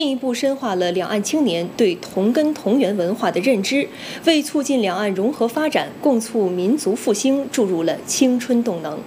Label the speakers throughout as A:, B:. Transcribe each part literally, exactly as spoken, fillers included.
A: 进一步深化了两岸青年对同根同源文化的认知，为促进两岸融合发展、共促民族复兴注入了青春动能。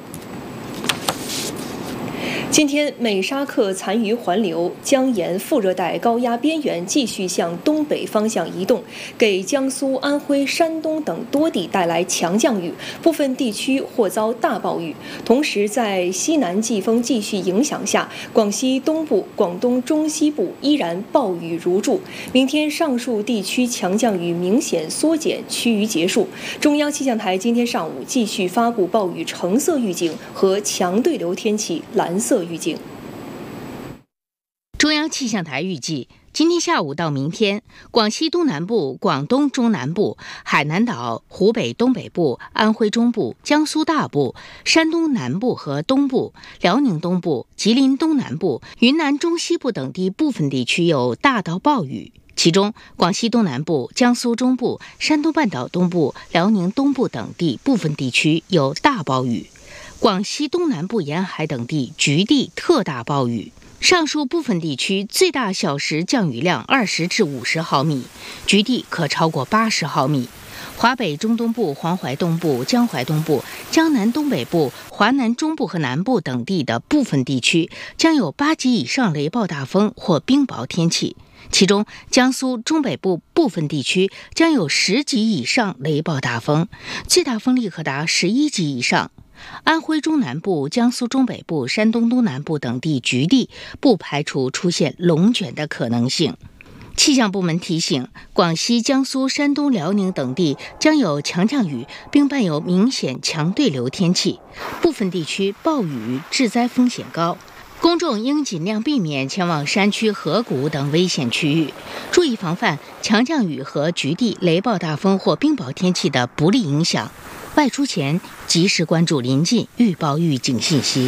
A: 今天，美沙克残余环流将沿副热带高压边缘继续向东北方向移动，给江苏、安徽、山东等多地带来强降雨，部分地区或遭大暴雨。同时，在西南季风继续影响下，广西东部、广东中西部依然暴雨如注。明天，上述地区强降雨明显缩减，趋于结束。中央气象台今天上午继续发布暴雨橙色预警和强对流天气蓝色预警。
B: 中央气象台预计，今天下午到明天，广西东南部、广东中南部、海南岛、湖北东北部、安徽中部、江苏大部、山东南部和东部、辽宁东部、吉林东南部、云南中西部等地部分地区有大到暴雨。其中，广西东南部、江苏中部、山东半岛东部、辽宁东部等地部分地区有大暴雨，广西东南部沿海等地局地特大暴雨。上述部分地区最大小时降雨量二十至五十毫米，局地可超过八十毫米。华北中东部、黄淮东部、江淮东部、江南东北部、华南中部和南部等地的部分地区将有八级以上雷暴大风或冰雹天气，其中江苏中北部部分地区将有十级以上雷暴大风，最大风力可达十一级以上。安徽中南部、江苏中北部、山东东南部等地局地不排除出现龙卷的可能性。气象部门提醒，广西、江苏、山东、辽宁等地将有强降雨，并伴有明显强对流天气，部分地区暴雨致灾风险高。公众应尽量避免前往山区、河谷等危险区域，注意防范强降雨和局地雷暴大风或冰雹天气的不利影响。外出前及时关注临近预报预警信息。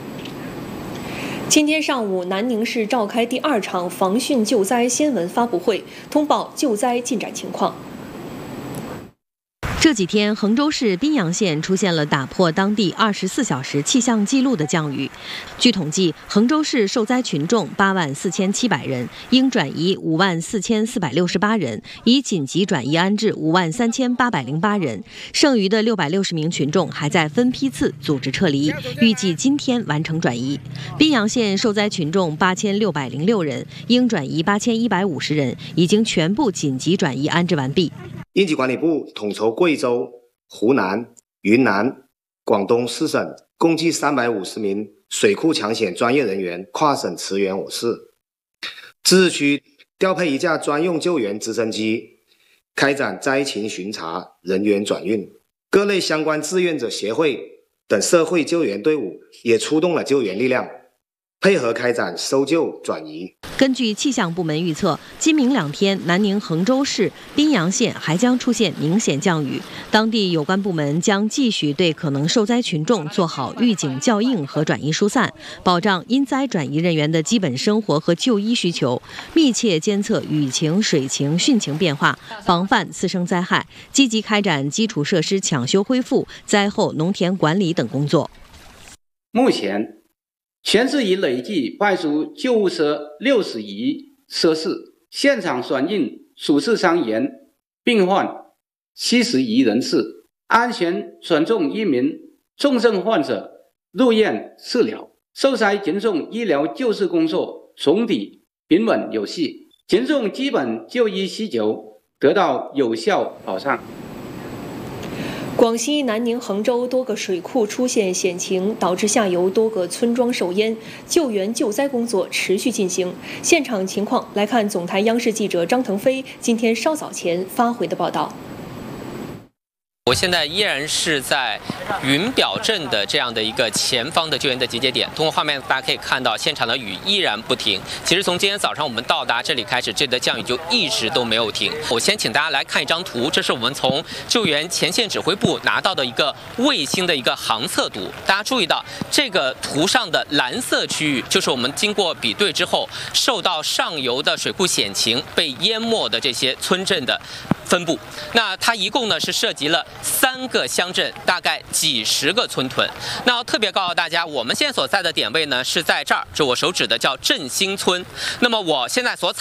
A: 今天上午，南宁市召开第二场防汛救灾新闻发布会，通报救灾进展情况。
C: 这几天，衡州市宾阳县出现了打破当地二十四小时气象记录的降雨。据统计，衡州市受灾群众八万四千七百人，应转移五万四千四百六十八人，已紧急转移安置五万三千八百零八人，剩余的六百六十名群众还在分批次组织撤离，预计今天完成转移。宾阳县受灾群众八千六百零六人，应转移八千一百五十人，已经全部紧急转移安置完毕。
D: 应急管理部统筹贵州、湖南、云南、广东四省共计三百五十名水库抢险专业人员跨省驰援我市，自治区调配一架专用救援直升机，开展灾情巡查、人员转运。各类相关志愿者协会等社会救援队伍也出动了救援力量，配合开展搜救转移。
C: 根据气象部门预测，今明两天，南宁、衡州市、宾阳县还将出现明显降雨，当地有关部门将继续对可能受灾群众做好预警校应和转移疏散，保障因灾转移人员的基本生活和就医需求，密切监测雨情、水情、汛情变化，防范次生灾害，积极开展基础设施抢修恢复、灾后农田管理等工作。
E: 目前全市已累计派出救护车六十余车次，现场转运主治伤员病患七十余人次，安全转送一名重症患者入院治疗。受灾群众医疗救治工作总体平稳有序，群众基本就医需求得到有效保障。
A: 广西南宁、衡州多个水库出现险情，导致下游多个村庄受淹，救援救灾工作持续进行。现场情况来看，总台央视记者张腾飞今天稍早前发回的报道。
F: 我现在依然是在云表镇的这样的一个前方的救援的集结点。通过画面，大家可以看到现场的雨依然不停。其实从今天早上我们到达这里开始，这里的降雨就一直都没有停。我先请大家来看一张图，这是我们从救援前线指挥部拿到的一个卫星的一个航测图。大家注意到这个图上的蓝色区域，就是我们经过比对之后受到上游的水库险情被淹没的这些村镇的分布。那它一共呢是涉及了三个乡镇，大概几十个村屯。那要特别告诉大家，我们现在所在的点位呢是在这儿，就我手指的叫振兴村。那么我现在所采